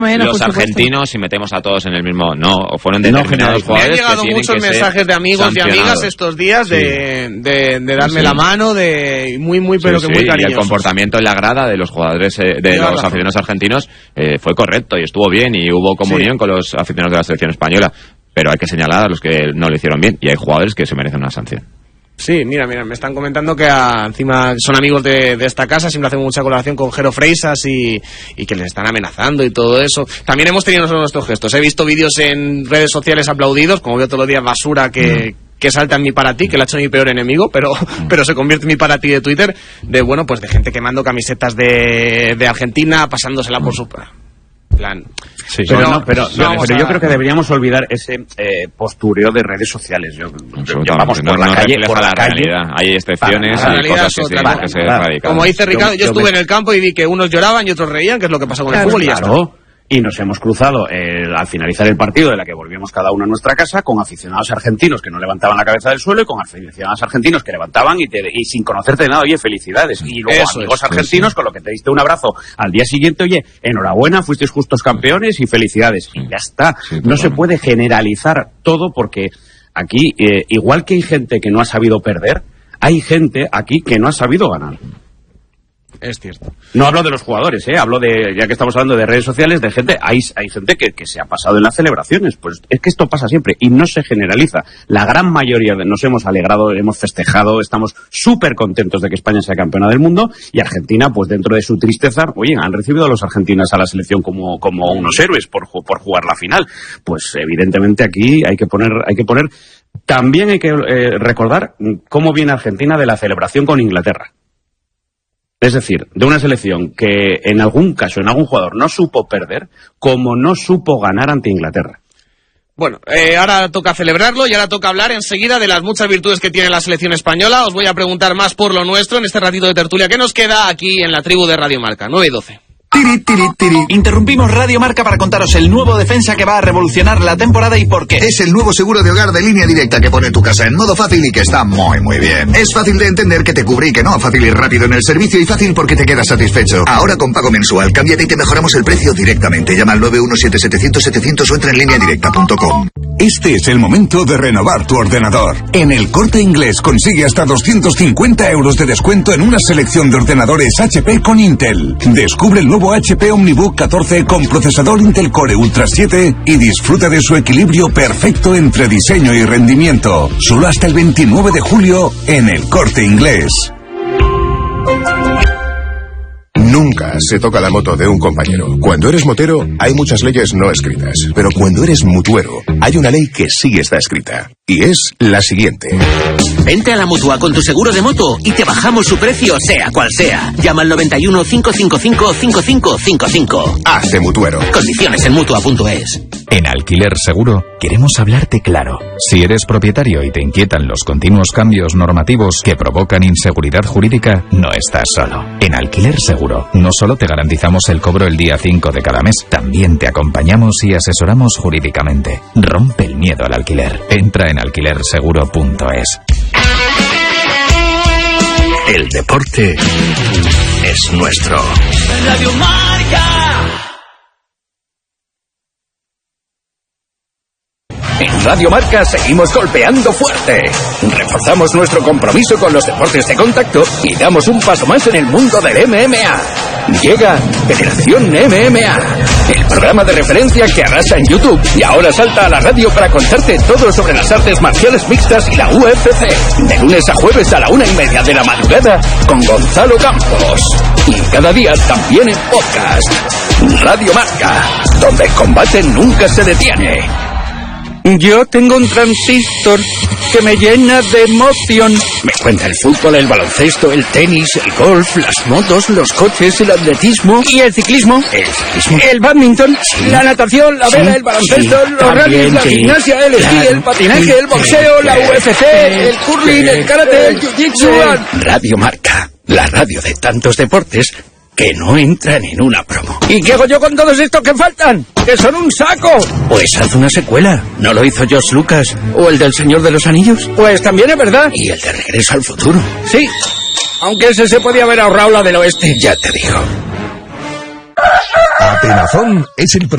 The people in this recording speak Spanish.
los argentinos y metemos a todos en el mismo... No, fueron determinados jugadores. Me han llegado muchos mensajes de amigos y amigas estos días de darme la mano, de muy pero que muy cariñosos. Y el comportamiento en la grada de los jugadores, de los aficionados argentinos fue correcto y estuvo bien y hubo comunión con los aficionados de la selección española. Pero hay que señalar a los que no lo hicieron bien y hay jugadores que se merecen una sanción. Sí, mira, me están comentando que encima son amigos de esta casa, siempre hacemos mucha colaboración con Jero Freisas y que les están amenazando y todo eso. También hemos tenido nosotros nuestros gestos. He visto vídeos en redes sociales aplaudidos, como veo todos los días basura que salta en mi para ti, que la ha hecho mi peor enemigo, pero se convierte en mi para ti de Twitter, de gente quemando camisetas de Argentina, pasándosela por su... plan. Sí, pero yo creo que deberíamos olvidar ese postureo de redes sociales. Vamos por la calle, realidad. Hay excepciones y cosas que se erradican. Como dice Ricardo, yo estuve en el campo y vi que unos lloraban y otros reían, que es lo que pasa con el fútbol y ya está. Y nos hemos cruzado al finalizar el partido, de la que volvíamos cada uno a nuestra casa, con aficionados argentinos que no levantaban la cabeza del suelo y con aficionados argentinos que levantaban y sin conocerte de nada, oye, felicidades. Y luego amigos argentinos con lo que te diste un abrazo al día siguiente, oye, enhorabuena, fuisteis justos campeones y felicidades. Y ya está. No se puede generalizar todo porque aquí, igual que hay gente que no ha sabido perder, hay gente aquí que no ha sabido ganar. Es cierto. No hablo de los jugadores, hablo de, ya que estamos hablando de redes sociales, de gente, hay gente que se ha pasado en las celebraciones. Pues es que esto pasa siempre y no se generaliza. La gran mayoría nos hemos alegrado, hemos festejado, estamos súper contentos de que España sea campeona del mundo y Argentina, pues dentro de su tristeza, oye, han recibido a los argentinos a la selección como unos héroes por jugar la final. Pues evidentemente aquí hay que poner, también hay que recordar cómo viene Argentina de la celebración con Inglaterra. Es decir, de una selección que en algún caso, en algún jugador, no supo perder, como no supo ganar ante Inglaterra. Bueno, ahora toca celebrarlo y ahora toca hablar enseguida de las muchas virtudes que tiene la selección española. Os voy a preguntar más por lo nuestro en este ratito de tertulia que nos queda aquí en la tribu de Radio Marca, 9 y 12. Interrumpimos Radio Marca para contaros el nuevo defensa que va a revolucionar la temporada y por qué. Es el nuevo seguro de hogar de Línea Directa que pone tu casa en modo fácil y que está muy bien. Es fácil de entender que te cubre y que no, fácil y rápido en el servicio y fácil porque te quedas satisfecho. Ahora con pago mensual, cámbiate y te mejoramos el precio directamente. Llama al 917-700-700 o entra en lineadirecta.com. Este es el momento de renovar tu ordenador. En El Corte Inglés consigue hasta 250 euros de descuento en una selección de ordenadores HP con Intel. Descubre el nuevo HP OmniBook 14 con procesador Intel Core Ultra 7 y disfruta de su equilibrio perfecto entre diseño y rendimiento. Solo hasta el 29 de julio en El Corte Inglés. Nunca se toca la moto de un compañero. Cuando eres motero, hay muchas leyes no escritas. Pero cuando eres mutuero, hay una ley que sí está escrita. Y es la siguiente. Vente a la Mutua con tu seguro de moto y te bajamos su precio, sea cual sea. Llama al 91 555 5555. Hazte mutuero. Condiciones en Mutua.es. En Alquiler Seguro queremos hablarte claro. Si eres propietario y te inquietan los continuos cambios normativos que provocan inseguridad jurídica, no estás solo. En Alquiler Seguro no solo te garantizamos el cobro el día 5 de cada mes, también te acompañamos y asesoramos jurídicamente. Rompe el miedo al alquiler. Entra en alquilerseguro.es. El deporte es nuestro. Radio Marca. En Radio Marca seguimos golpeando fuerte. Reforzamos nuestro compromiso con los deportes de contacto y damos un paso más en el mundo del MMA. Llega Federación MMA, el programa de referencia que arrasa en YouTube y ahora salta a la radio para contarte todo sobre las artes marciales mixtas y la UFC. De lunes a jueves a la 1:30 de la madrugada con Gonzalo Campos. Y cada día también en podcast. Radio Marca, donde el combate nunca se detiene. Yo tengo un transistor que me llena de emoción. Me cuenta el fútbol, el baloncesto, el tenis, el golf, las motos, los coches, el atletismo. ¿Y el ciclismo? El bádminton, sí. La natación, la vela, el baloncesto, sí, los rallies, la gimnasia, el esquí, el patinaje, el boxeo, la UFC, el curling, el karate, el jiu-jitsu. Radio Marca, la radio de tantos deportes que no entran en una promo. ¿Y qué hago yo con todos estos que faltan? ¡Que son un saco! Pues haz una secuela. ¿No lo hizo George Lucas? ¿O el del Señor de los Anillos? Pues también es verdad. ¿Y el de Regreso al Futuro? Sí, aunque ese se podía haber ahorrado la del oeste. Ya te digo. Atenazón es el